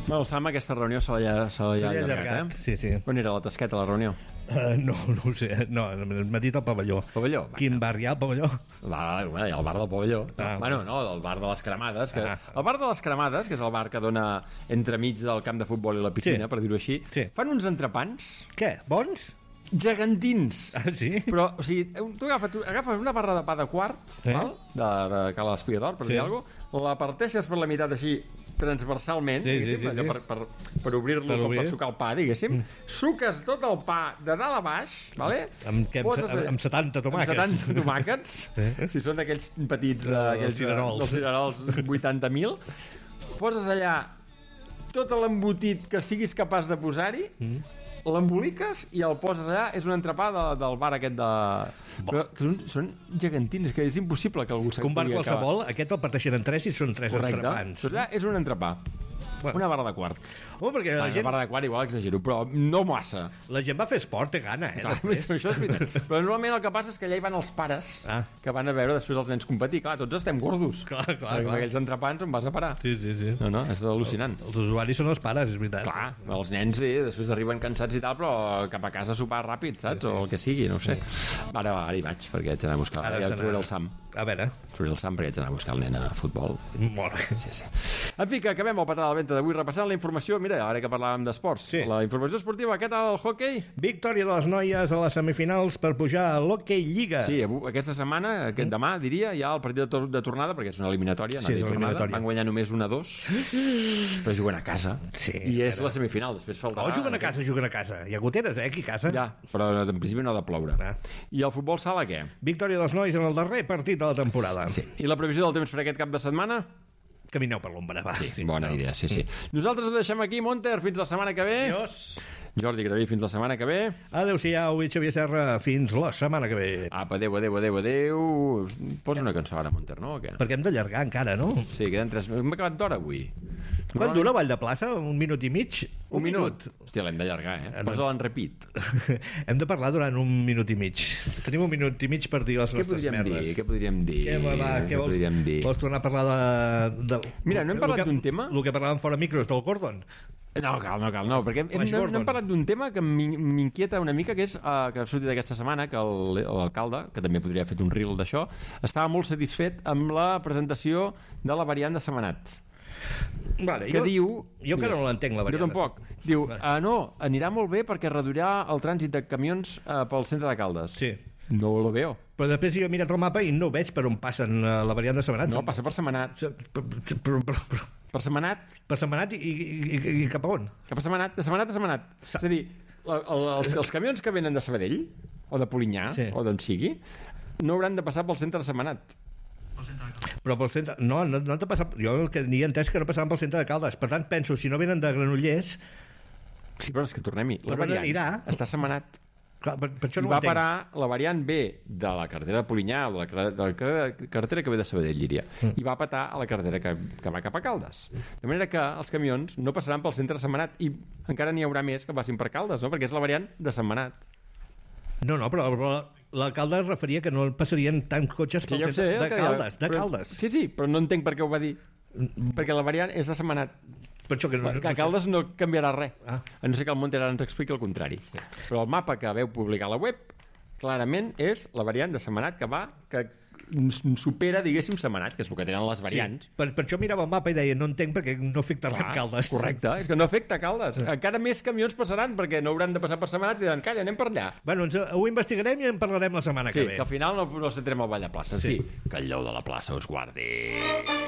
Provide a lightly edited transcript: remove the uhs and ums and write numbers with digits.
Bueno, el Sam aquesta reunió se l'ha allargat, Sí. On era la tasqueta, la reunió? No ho sé, no, m'ha dit el pavelló. Pavelló? Quin bar hi ha, el pavelló? El bar del pavelló. Bueno, no, el bar de les Cremades. El bar de les Cremades, que és el bar que dona entremig del camp de futbol i la piscina, per dir-ho així, fan uns entrepans... Què, bons? Gegantins. Ah, sí? Però, o sigui, tu agafes una barra de pa de quart, val? De Cala l'Espigador, per dir alguna cosa, la parteixes per la meitat així transversalment, per obrir-lo com per sucar el pa, diguéssim, suques tot el pa de dalt a baix, vale? Amb 70 tomàquets. Amb 70 tomàquets, si són d'aquells petits, dels cirerols 80.000, poses allà tot l'embotit que siguis capaç de posar-hi, l'emboliques i el poses allà. És un entrepà del bar aquest però que són gegantins, que és impossible que algú s'hi pugui acabar. Un bar qualsevol, aquest el parteixen en 3 i són 3 entrepans. Allà és un entrepà. Una barra de quart. Perquè la gent... Una barra de quart igual exagero, però no massa. La gent va fer esport, té gana, Clar, això és veritat. Però normalment el que passa és que allà hi van els pares que van a veure després els nens competir. Clar, tots estem gordos. Clar. Aquells entrepans on vas a parar. Sí. No, és al·lucinant. Els usuaris són els pares, és veritat. Clar, els nens després arriben cansats i tal, però cap a casa a sopar ràpid, saps? O el que sigui, no ho sé. Ara hi vaig, perquè haig d'anar a buscar. Ja trobaré el Sam. A veure. Trobaré el Sam perquè haig d'anar a buscar el nen a futbol. Molt bé. Sí. En fi, que acabem el petó de la venta d'avui repassant la informació. Mira, ara que parlàvem d'esports, la informació esportiva, què tal el hoquei? Victòria de les noies a les semifinals per pujar a l'Hockey Lliga. Sí, aquesta setmana, demà, diria, hi ha el partit de tornada, perquè és una eliminatòria, van guanyar només 1-2, però juguen a casa. I és la semifinal, després faltarà... Juguen a casa. Hi ha goteres, aquí a casa. Ja, però en principi no ha de ploure. I el futbol sala, què? Victòria dels nois en el darrer partit de la temporada. Sí. I la previsió del temps per aquest cap de setmana? Camineu per l'ombra, va. Sí, bona idea, sí. Nosaltres ho deixem aquí, Monter, fins la setmana que ve. Adiós. Jordi Graví, fins la setmana que ve. Adéu-siau, i Xavier Serra, fins la setmana que ve. Apa, adéu. Posa una cançó ara, Monter, no? O què? Perquè hem d'allargar encara, no? Sí, queden 3... Hem acabat d'hora avui. Quan dura Vall de Plaça? Un minut i mig? Un minut? Hòstia, l'hem d'allargar, Posa-la en repeat. Hem de parlar durant un minut i mig. Tenim un minut i mig per dir les nostres merdes. Què podríem dir? Què vols tornar a parlar de... Mira, no hem parlat d'un tema? El que parlàvem fora micros, del Gordon. No, cal, perquè no hem parlat d'un tema que m'inquieta una mica, que és que ha sortit aquesta setmana, que l'alcalde, que també podria haver fet un reel d'això, estava molt satisfet amb la presentació de la variant de Sentmenat. Vale, que diu... Jo encara no l'entenc, la variant. Jo tampoc. Diu, no, anirà molt bé perquè reduirà el trànsit de camions pel centre de Caldes. Sí. No lo veo. Però després jo he mirat el mapa i no veig per on passen la variant de Sentmenat. No, passa per Sentmenat. Per Sentmenat. Per Sentmenat i cap a on? Cap a Sentmenat, de Sentmenat a Sentmenat. És a dir, els camions que venen de Sabadell, o de Polinyà, o d'on sigui, no hauran de passar pel centre de Sentmenat. Però pel centre... No t'ha passat... Jo el que ni he entès que no passaven pel centre de Caldes. Per tant, penso, si no venen de Granollers... Sí, però és que tornem-hi. La variant està a Sentmenat. Clar, per això no va parar la variant B de la carretera de Polinyà, o de la carretera que ve de Sabadell, diria, i va patar a la carretera que va cap a Caldes. De manera que els camions no passaran pel centre de Sentmenat, i encara n'hi haurà més que passin per Caldes, no? Perquè és la variant de Sentmenat. No, però l'alcalde es referia que no passarien tants cotxes pel centre de Caldes. Sí, però no entenc per què ho va dir. Perquè la variant és de Sentmenat. Que a Caldes no canviarà res, a no ser que el Monter ara ens expliqui el contrari. Però el mapa que veu publicar a la web clarament és la variant de Sentmenat que supera, diguéssim, Sentmenat, que és el que tenen les variants. Per això mirava el mapa i deia, no entenc perquè no afecta res Caldes. Correcte, és que no afecta Caldes. Encara més camions passaran perquè no hauran de passar per Sentmenat i diran, calla, anem per allà. Bueno, ho investigarem i en parlarem la setmana que ve. Sí, que al final no centrem al Vall de Plaça. En fi, que el lleu de la plaça us guardi.